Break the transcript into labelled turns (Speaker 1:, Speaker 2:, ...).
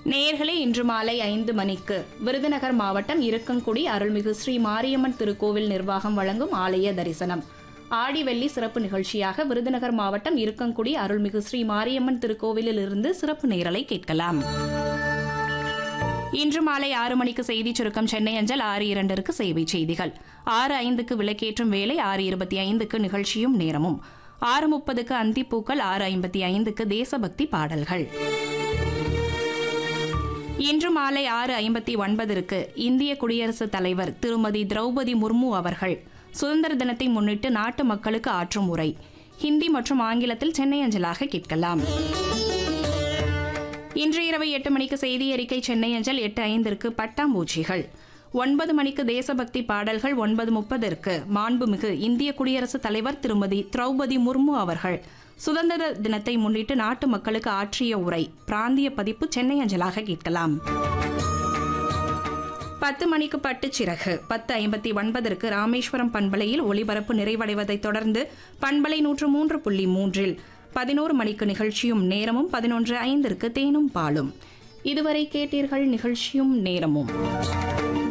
Speaker 1: நேயர்களே, இன்று மாலை 5 மணிக்கு விருதுநகர் மாவட்டம் இருக்கங்குடி அருள்மிகு ஸ்ரீ மாரியம்மன் திருக்கோவில் நிர்வாகம் வழங்கும் ஆலய தரிசனம். ஆடி வெள்ளி சிறப்பு நிகழ்ச்சியாக விருதுநகர் மாவட்டம் இருக்கங்குடி அருள்மிகு ஸ்ரீ மாரியம்மன் திருக்கோவிலில் இருந்து சிறப்பு நேரலை கேட்கலாம். இன்று மாலை 6 மணிக்கு செய்தி சுருக்கம் சென்னை அஞ்சல், 6:02க்கு சேவை செய்திகள், 6:05க்கு விளக்கேற்றும் வேலை, 6:25க்கு நிகழ்ச்சியும் நேரமும், 6:30க்கு அந்திப்பூக்கள், 6:55க்கு தேசபக்தி பாடல்கள். இன்று மாலை 6:59ற்கு இந்திய குடியரசுத் தலைவர் திருமதி திரௌபதி முர்மு அவர்கள் சுதந்திர தினத்தை முன்னிட்டு நாட்டு மக்களுக்கு ஆற்றும் உரை ஹிந்தி மற்றும் ஆங்கிலத்தில் சென்னை அஞ்சலாக கேட்கலாம். இன்று இரவு 8 மணிக்கு செய்தி அறிக்கை சென்னை அஞ்சல், 8:05ற்கு பட்டாம்பூச்சிகள், 9 மணிக்கு தேசபக்தி பாடல்கள், 9:30ற்கு மாண்புமிகு இந்திய குடியரசுத் தலைவர் திருமதி திரௌபதி முர்மு அவர்கள் சுதந்திர தினத்தை முன்னிட்டு நாட்டு மக்களுக்கு ஆற்றிய உரை பிராந்திய பதிப்பு சென்னை அஞ்சலாக கேட்கலாம். 10 மணிக்கு பட்டுச்சிறகு, 10:59ற்கு ராமேஸ்வரம் பண்பலையில் ஒளிபரப்பு நிறைவடைவதைத் தொடர்ந்து பண்பலை 103.3 11 மணிக்கு நிகழ்ச்சியும் நேரமும், 11:05ற்கு தேனும் பாலும். இதுவரை கேட்டீர்கள் நிகழ்ச்சியும் நேரமும்.